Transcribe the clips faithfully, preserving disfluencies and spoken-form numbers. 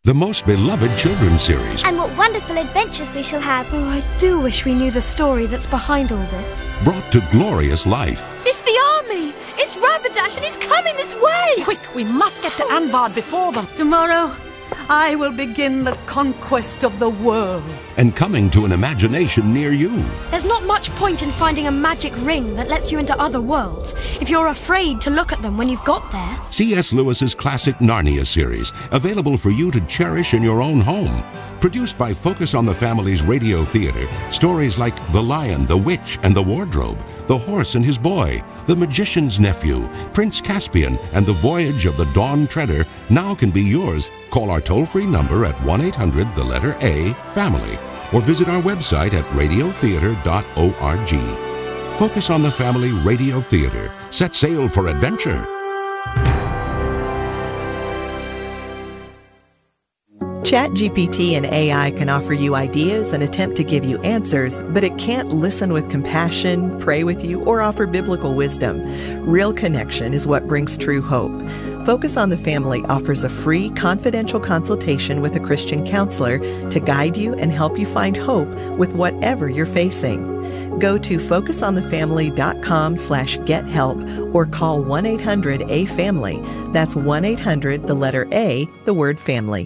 the most beloved children's series. And what wonderful adventures we shall have. Oh, I do wish we knew the story that's behind all this. Brought to glorious life. It's the army! It's Rapidash and he's coming this way! Quick, we must get to Anvard before them. Tomorrow, I will begin the conquest of the world. And coming to an imagination near you. There's not much point in finding a magic ring that lets you into other worlds if you're afraid to look at them when you've got there. C S Lewis's classic Narnia series, available for you to cherish in your own home. Produced by Focus on the Family's Radio Theater, stories like The Lion, the Witch, and the Wardrobe, The Horse and His Boy, The Magician's Nephew, Prince Caspian, and The Voyage of the Dawn Treader now can be yours. Call our toll-free number at one eight hundred, the letter A, family, or visit our website at radio theater dot org. Focus on the Family Radio Theater. Set sail for adventure. ChatGPT and A I can offer you ideas and attempt to give you answers, but it can't listen with compassion, pray with you, or offer biblical wisdom. Real connection is what brings true hope. Focus on the Family offers a free, confidential consultation with a Christian counselor to guide you and help you find hope with whatever you're facing. Go to focus on the family dot com slash get help or call one eight hundred A family. That's one eight hundred, the letter A, the word family.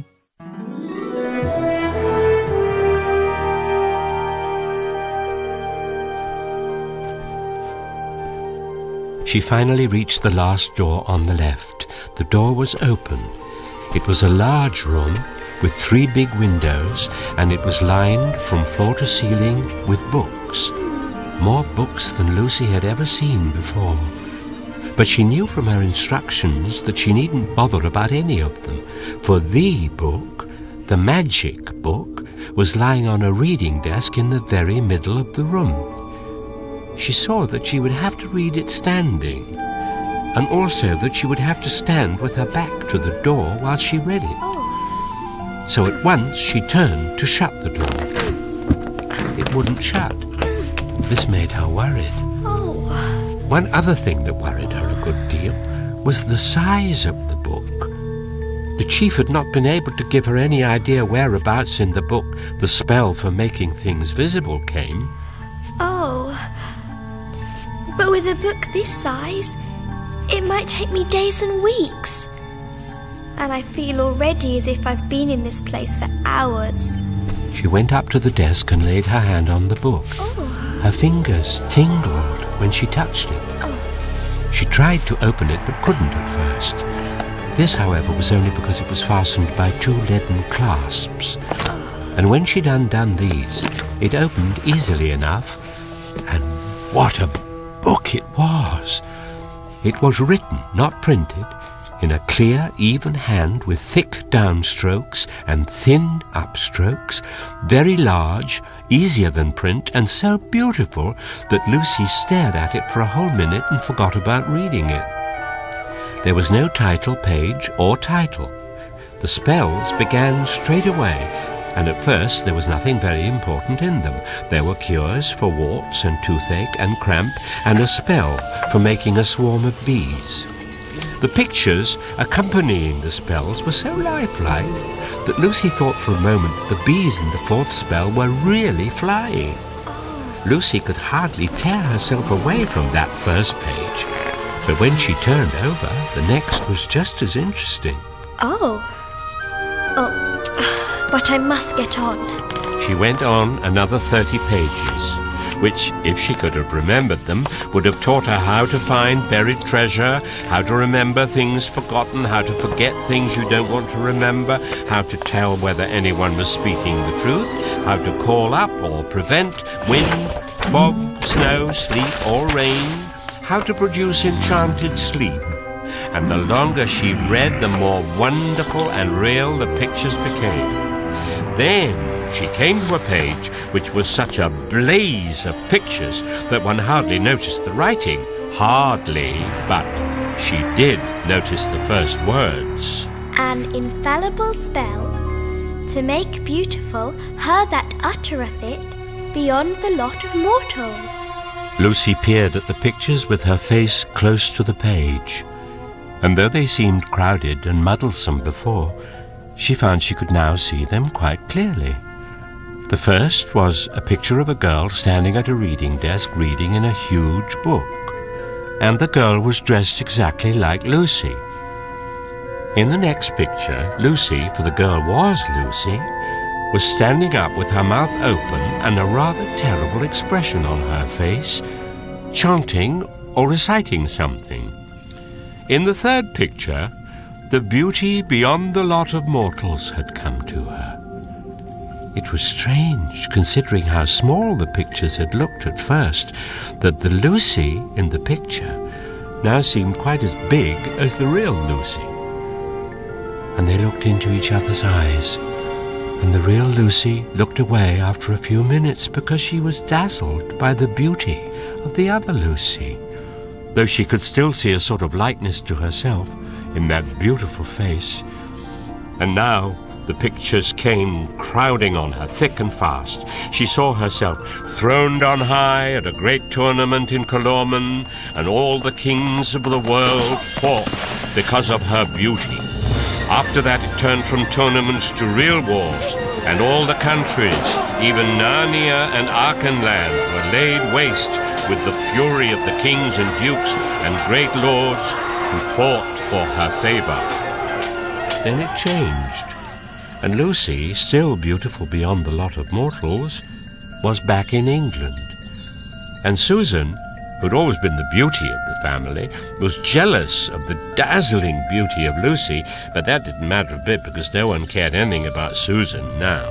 She finally reached the last door on the left. The door was open. It was a large room with three big windows, and it was lined from floor to ceiling with books. More books than Lucy had ever seen before. But she knew from her instructions that she needn't bother about any of them, for the book, the magic book, was lying on a reading desk in the very middle of the room. She saw that she would have to read it standing, and also that she would have to stand with her back to the door while she read it. So at once she turned to shut the door. It wouldn't shut. This made her worried. Oh. One other thing that worried her a good deal was the size of the book. The chief had not been able to give her any idea whereabouts in the book the spell for making things visible came. Oh. But with a book this size, it might take me days and weeks. And I feel already as if I've been in this place for hours. She went up to the desk and laid her hand on the book. Oh. Her fingers tingled when she touched it. Oh. She tried to open it but couldn't at first. This, however, was only because it was fastened by two leaden clasps. And when she'd undone these, it opened easily enough. And what a book it was! It was written, not printed, in a clear, even hand with thick downstrokes and thin upstrokes, very large, easier than print, and so beautiful that Lucy stared at it for a whole minute and forgot about reading it. There was no title page or title. The spells began straight away, and at first there was nothing very important in them. There were cures for warts and toothache and cramp, and a spell for making a swarm of bees. The pictures accompanying the spells were so lifelike that Lucy thought for a moment that the bees in the fourth spell were really flying. Lucy could hardly tear herself away from that first page, but when she turned over, the next was just as interesting. Oh. Oh. But I must get on. She went on another thirty pages, which, if she could have remembered them, would have taught her how to find buried treasure, how to remember things forgotten, how to forget things you don't want to remember, how to tell whether anyone was speaking the truth, how to call up or prevent wind, fog, snow, sleet, or rain, how to produce enchanted sleep. And the longer she read, the more wonderful and real the pictures became. Then she came to a page which was such a blaze of pictures that one hardly noticed the writing. Hardly, but she did notice the first words. An infallible spell to make beautiful her that uttereth it beyond the lot of mortals. Lucy peered at the pictures with her face close to the page, and though they seemed crowded and muddlesome before, she found she could now see them quite clearly. The first was a picture of a girl standing at a reading desk reading in a huge book, and the girl was dressed exactly like Lucy. In the next picture, Lucy, for the girl was Lucy, was standing up with her mouth open and a rather terrible expression on her face, chanting or reciting something. In the third picture, the beauty beyond the lot of mortals had come to her. It was strange, considering how small the pictures had looked at first, that the Lucy in the picture now seemed quite as big as the real Lucy. And they looked into each other's eyes, and the real Lucy looked away after a few minutes because she was dazzled by the beauty of the other Lucy, though she could still see a sort of likeness to herself in that beautiful face. And now the pictures came crowding on her thick and fast. She saw herself throned on high at a great tournament in Calormen, and all the kings of the world fought because of her beauty. After that it turned from tournaments to real wars, and all the countries, even Narnia and Archenland, were laid waste with the fury of the kings and dukes and great lords who fought for her favor. Then it changed, and Lucy, still beautiful beyond the lot of mortals, was back in England. And Susan, who'd always been the beauty of the family, was jealous of the dazzling beauty of Lucy, but that didn't matter a bit because no one cared anything about Susan now.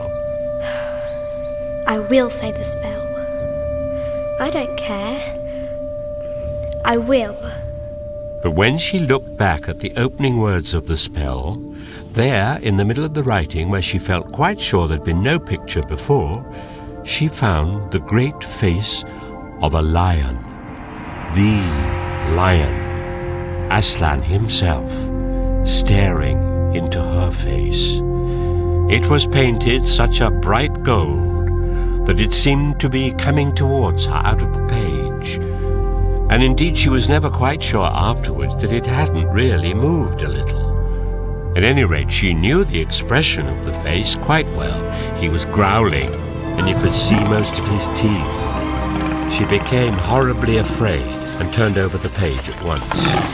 I will say the spell. I don't care. I will. But when she looked back at the opening words of the spell, there, in the middle of the writing, where she felt quite sure there'd been no picture before, she found the great face of a lion. The lion, Aslan himself, staring into her face. It was painted such a bright gold that it seemed to be coming towards her out of the page. And indeed she was never quite sure afterwards that it hadn't really moved a little. At any rate, she knew the expression of the face quite well. He was growling, and you could see most of his teeth. She became horribly afraid and turned over the page at once.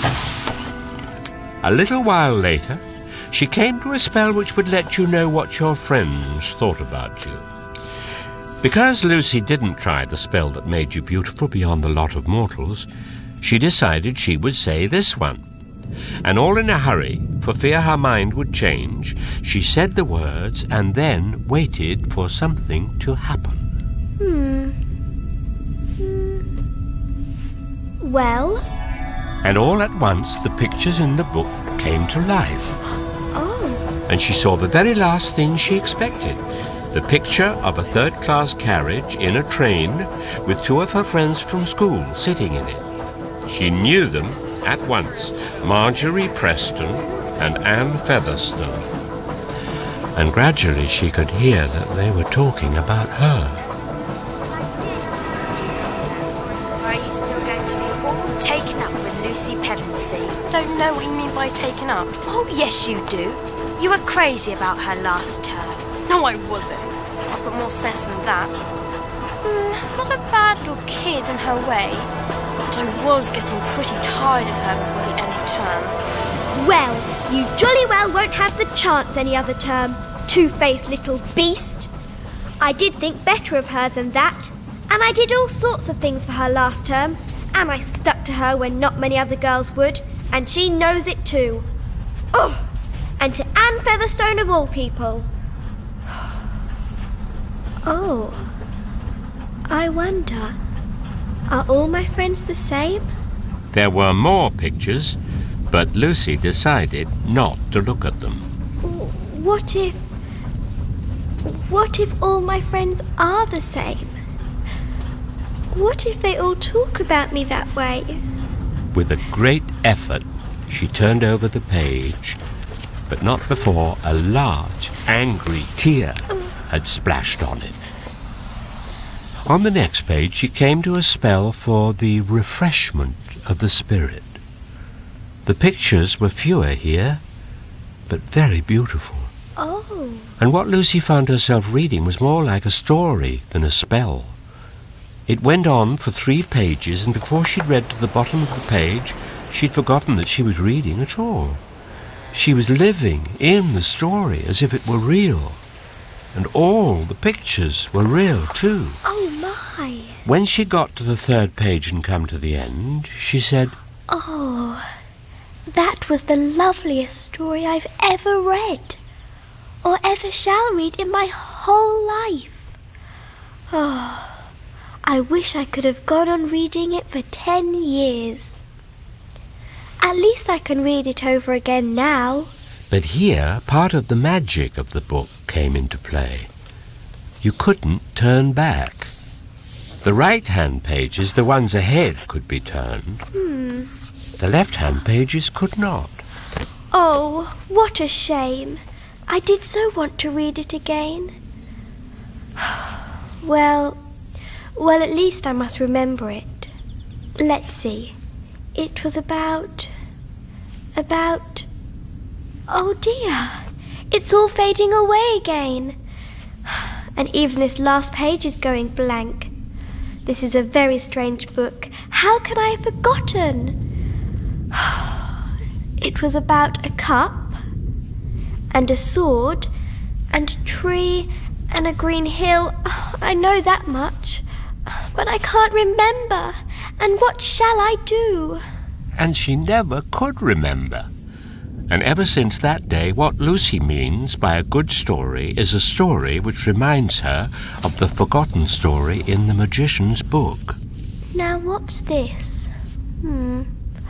A little while later, she came to a spell which would let you know what your friends thought about you. Because Lucy didn't try the spell that made you beautiful beyond the lot of mortals, she decided she would say this one. And all in a hurry, for fear her mind would change, she said the words and then waited for something to happen. Hmm. Well? And all at once the pictures in the book came to life. Oh. And she saw the very last thing she expected. The picture of a third-class carriage in a train with two of her friends from school sitting in it. She knew them at once, Marjorie Preston and Anne Featherstone. And gradually she could hear that they were talking about her. Are you still going to be all taken up with Lucy Pevensey? Don't know what you mean by taken up. Oh, yes you do. You were crazy about her last term. No, I wasn't. I've got more sense than that. Mm, not a bad little kid in her way, but I was getting pretty tired of her before the end of term. Well, you jolly well won't have the chance any other term, two-faced little beast. I did think better of her than that, and I did all sorts of things for her last term, and I stuck to her when not many other girls would, and she knows it too. Oh, and to Anne Featherstone of all people. Oh, I wonder, are all my friends the same? There were more pictures, but Lucy decided not to look at them. What if... What if all my friends are the same? What if they all talk about me that way? With a great effort, she turned over the page, but not before a large, angry tear had splashed on it. On the next page, she came to a spell for the refreshment of the spirit. The pictures were fewer here, but very beautiful. Oh. And what Lucy found herself reading was more like a story than a spell. It went on for three pages, and before she'd read to the bottom of the page, she'd forgotten that she was reading at all. She was living in the story as if it were real. And all the pictures were real, too. Oh, my. When she got to the third page and come to the end, she said, Oh, that was the loveliest story I've ever read, or ever shall read in my whole life. Oh, I wish I could have gone on reading it for ten years. At least I can read it over again now. But here, part of the magic of the book came into play. You couldn't turn back. The right-hand pages, the ones ahead, could be turned. Hmm. The left-hand pages could not. Oh, what a shame. I did so want to read it again. Well, well, at least I must remember it. Let's see. It was about... about... Oh dear, it's all fading away again. And even this last page is going blank. This is a very strange book. How can I have forgotten? It was about a cup, and a sword, and a tree, and a green hill. I know that much, but I can't remember. And what shall I do? And she never could remember. And ever since that day, what Lucy means by a good story is a story which reminds her of the forgotten story in the magician's book. Now what's this? Hmm.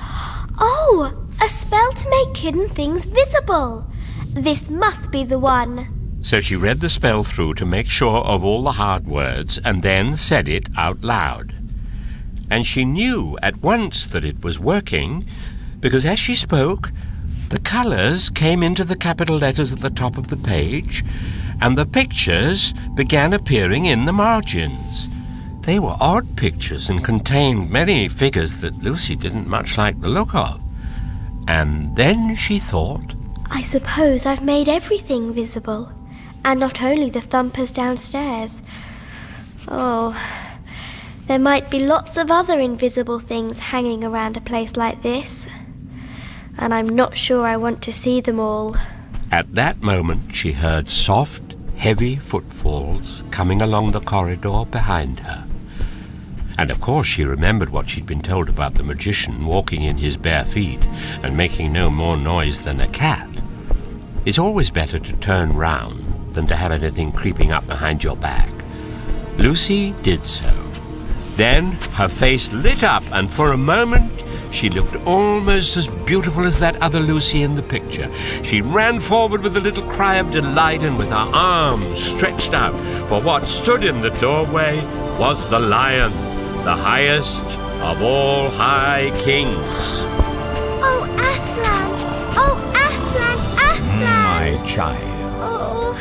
Oh, a spell to make hidden things visible. This must be the one. So she read the spell through to make sure of all the hard words and then said it out loud. And she knew at once that it was working because as she spoke, the colours came into the capital letters at the top of the page, and the pictures began appearing in the margins. They were odd pictures and contained many figures that Lucy didn't much like the look of. And then she thought, I suppose I've made everything visible, and not only the thumpers downstairs. Oh, there might be lots of other invisible things hanging around a place like this. And I'm not sure I want to see them all. At that moment she heard soft, heavy footfalls coming along the corridor behind her. And of course she remembered what she'd been told about the magician walking in his bare feet and making no more noise than a cat. It's always better to turn round than to have anything creeping up behind your back. Lucy did so. Then her face lit up, and for a moment she looked almost as beautiful as that other Lucy in the picture. She ran forward with a little cry of delight and with her arms stretched out, for what stood in the doorway was the lion, the highest of all high kings. Oh, Aslan! Oh, Aslan! Aslan! My child. Oh.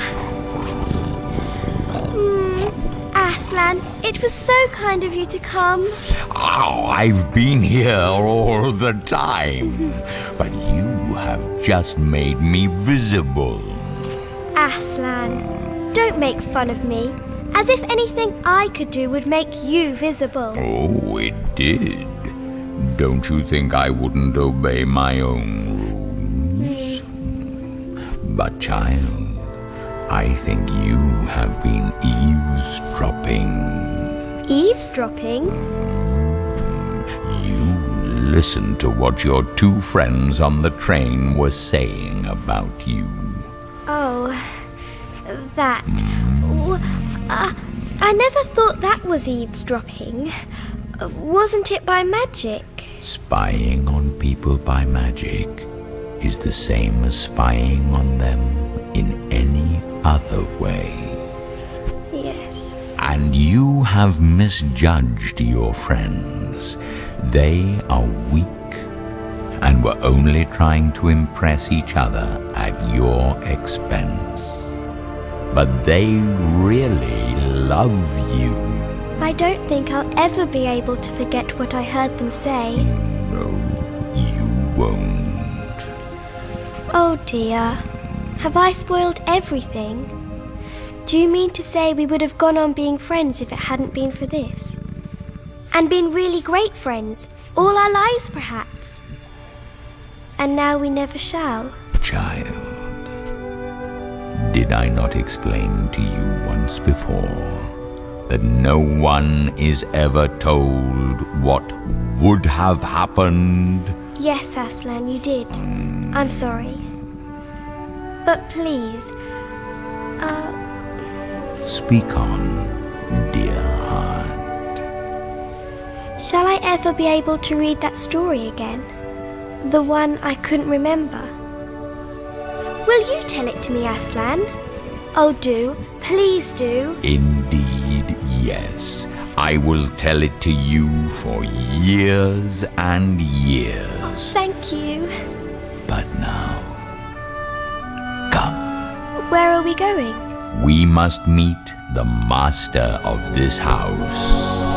Mm. Aslan, it was so kind of you to come. Oh, I've been here all the time, but you have just made me visible. Aslan, don't make fun of me, as if anything I could do would make you visible. Oh, it did. Don't you think I wouldn't obey my own rules? But, child, I think you have been eavesdropping. Eavesdropping? You listened to what your two friends on the train were saying about you. Oh, that. Mm. Uh, I never thought that was eavesdropping. Uh, wasn't it by magic? Spying on people by magic is the same as spying on them in any other way. Yes. And you have misjudged your friends. They are weak and were only trying to impress each other at your expense. But they really love you. I don't think I'll ever be able to forget what I heard them say. No, you won't. Oh dear. Have I spoiled everything? Do you mean to say we would have gone on being friends if it hadn't been for this? And been really great friends, all our lives perhaps? And now we never shall? Child, did I not explain to you once before that no one is ever told what would have happened? Yes, Aslan, you did. Mm. I'm sorry. But please, uh... Speak on, dear heart. Shall I ever be able to read that story again? The one I couldn't remember? Will you tell it to me, Aslan? Oh, do. Please do. Indeed, yes. I will tell it to you for years and years. Oh, thank you. But now, come. Where are we going? We must meet the master of this house.